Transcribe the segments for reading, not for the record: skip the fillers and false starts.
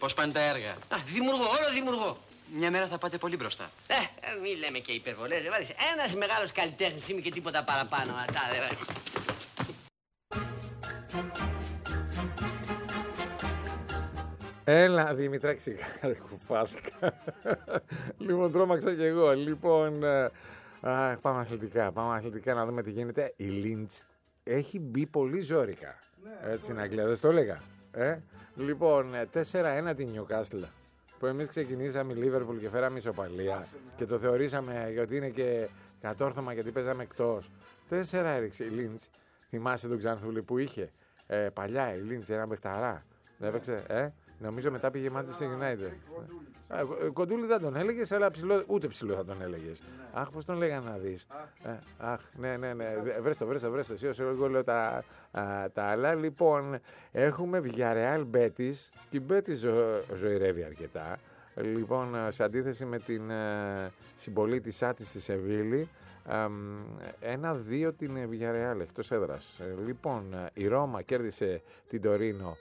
Πώς πάνε τα έργα? Δημιουργώ, όλο δημιουργώ. Μια μέρα θα πάτε πολύ μπροστά. Μη λέμε και υπερβολές. Ένας μεγάλος καλλιτέχνης είμαι και τίποτα παραπάνω. Έλα, Δημητράκη, κουφάθηκα. Λοιπόν, τρόμαξα κι εγώ. Λοιπόν, πάμε αθλητικά να δούμε τι γίνεται. Η Λίντς έχει μπει πολύ ζόρικα. Έτσι στην Αγγλία, δεν το έλεγα. Λοιπόν, 4-1 την Νιουκάστλ. Που εμείς ξεκινήσαμε η Λίβερπουλ και φέραμε ισοπαλία. Και το θεωρήσαμε ότι είναι και κατόρθωμα γιατί παίζαμε εκτός. 4 έριξε η Λίντς. Θυμάσαι τον Ξανθούλη που είχε παλιά η Λίντς, ένα παιχταρά. Δεν έπαιξε, Νομίζω μετά πήγε Manchester United. Κοντούλη δεν τον έλεγες, αλλά ούτε ψηλό θα τον έλεγες. Αχ, πώς τον λέγανε να δεις. Αχ, ναι. Βρες το. Εσύ εγώ λέω τα άλλα. Λοιπόν, έχουμε Villarreal Betis και η Betis ζωηρεύει αρκετά. Λοιπόν, σε αντίθεση με την συμπολίτησά της στη Σεβίλη, 1-2 την Villarreal εκτός έδρας. Λοιπόν, η Ρώμα κέρδισε την Τωρίνο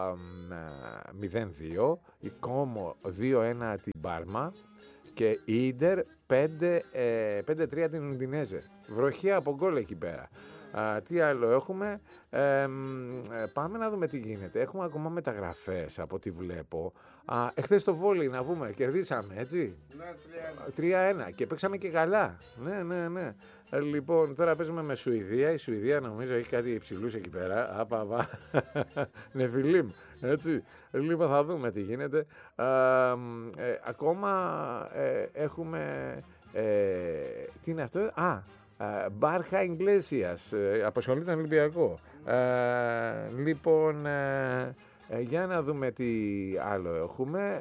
0-2, η Κόμο 2-1 την Πάρμα και η Ίντερ 5-3 την Ουντινέζε. Βροχιά από γκολ εκεί πέρα. Τι άλλο έχουμε? Πάμε να δούμε τι γίνεται. Έχουμε ακόμα μεταγραφές από ό,τι βλέπω. Εχθές το βόλεϊ να πούμε, κερδίσαμε, έτσι. 3-1 και παίξαμε και καλά. Ναι. Λοιπόν, τώρα παίζουμε με Σουηδία. Η Σουηδία νομίζω έχει κάτι υψηλούς εκεί πέρα. Νεφιλίμ, έτσι. Λοιπόν, θα δούμε τι γίνεται. Ακόμα έχουμε... τι είναι αυτό? Μπάρχα Ιγκλέσιας, απασχολεί τον Ολυμπιακό. Λοιπόν, για να δούμε τι άλλο έχουμε.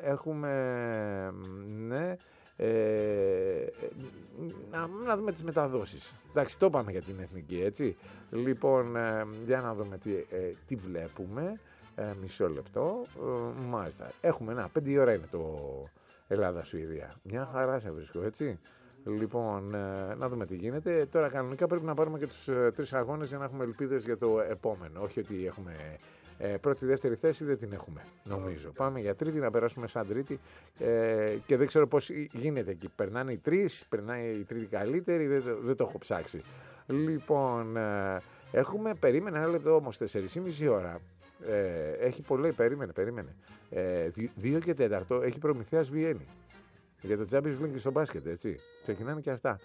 Να δούμε τις μεταδόσεις. Εντάξει, το είπαμε για την εθνική, έτσι. Λοιπόν, για να δούμε τι βλέπουμε. Μισό λεπτό. Μάλιστα. Έχουμε 5 η ώρα είναι το Ελλάδα-Σουηδία. Μια χαρά σε βρίσκω, έτσι. Λοιπόν, να δούμε τι γίνεται. Τώρα κανονικά πρέπει να πάρουμε και τους 3 αγώνες για να έχουμε ελπίδες για το επόμενο. Όχι ότι έχουμε πρώτη-δεύτερη θέση, δεν την έχουμε, νομίζω. Πάμε για τρίτη, να περάσουμε σαν τρίτη και δεν ξέρω πώς γίνεται εκεί. Περνάνε οι 3, περνάει η τρίτη καλύτερη, δεν το έχω ψάξει. Λοιπόν, περίμενε ένα λεπτό όμως, 4,5 ώρα. Έχει πολύ, περίμενε. 2 και 4 έχει Προμηθέας Βιέννη. Για το Champions League και στο μπάσκετ, έτσι. Ξεκινάνε και αυτά.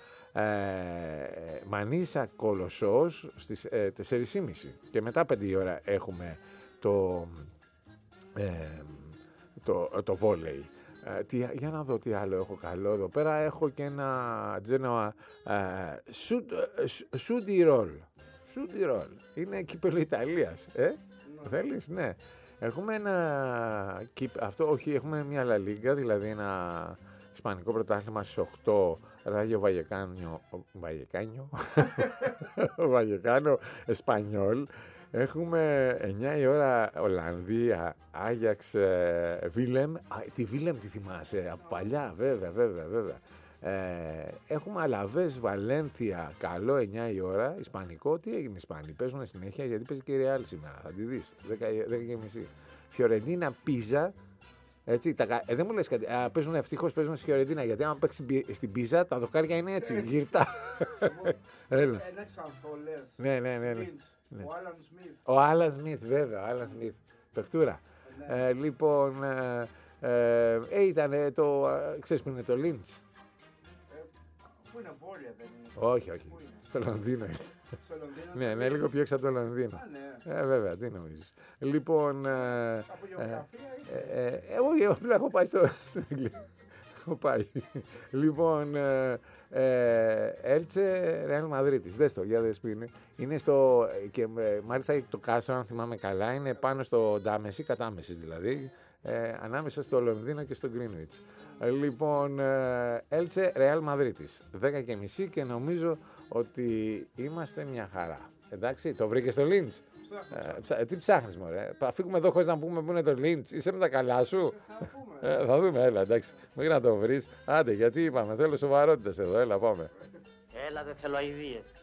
Μανίσα Κολοσσός στις 4,5. Και μετά 5 η ώρα έχουμε το βόλεϊ. Για να δω τι άλλο έχω καλό εδώ πέρα. Έχω και ένα Τζένοα Σούντιρολ. Είναι κύπελλο Ιταλίας. Θέλεις, ναι. Έχουμε έχουμε μια Λα Λίγκα, δηλαδή ένα Ισπανικό πρωτάθλημα στις 8, Ράγιο Βαγεκάνο, Εσπανιόλ. Έχουμε 9 η ώρα Ολλανδία, Άγιαξ, Βίλεμ. Τη Βίλεμ τη θυμάσαι, από παλιά, βέβαια. Έχουμε Αλαβές, Βαλένθια, καλό 9 η ώρα, Ισπανικό. Τι έγινε Ισπανοί, παίζουν συνέχεια γιατί παίζει και η Ρεάλ σήμερα, θα τη δεις, 10:30. Φιωρεντίνα, Πίζα. Έτσι, δεν μου λες κάτι. Παίζουν ευτυχώς, παίζουν στη Φιωρεντίνα. Γιατί άμα παίξει στην Πίζα, τα δοκάρια είναι έτσι, γυρτά. Ένα ξανθόλες. Ναι. Ο Άλαν Σμιθ, βέβαια, παιχτούρα. Λοιπόν, ήταν ξέρεις που είναι το Λίντς? Πού είναι, βόρεια δεν είναι? Όχι. Στο Λονδίνο είναι. Ναι, είναι λίγο πιο έξω από το Λονδίνο. Βέβαια, τι νομίζεις. Λοιπόν, από γεωγραφία είσαι? εγώ απλά έχω πάει στην Αγγλία. Έχω πάει. Λοιπόν, Έλτσε Ρεάλ Μαδρίτης. Δες το, για δες που είναι. Είναι και μάλιστα το κάστρο, αν θυμάμαι καλά, είναι πάνω στο Ντάμεση, κατάμεσης δηλαδή, ανάμεσα στο Λονδίνο και στο Γκρίνουιτς. Λοιπόν, Έλτσε Ρεάλ Μαδρίτης. 10:30 και νομίζω ότι είμαστε μια χαρά. Εντάξει, το βρήκες στο Λίντς? Τι ψάχνεις, μωρέ? Θα φύγουμε εδώ χωρίς να πούμε που είναι το Λίντς? Είσαι με τα καλά σου? Θα δούμε, έλα, εντάξει. Μέχρι να το βρεις. Άντε, γιατί είπαμε, θέλω σοβαρότητες εδώ, έλα, πάμε. Έλα, δεν θέλω αηδίες.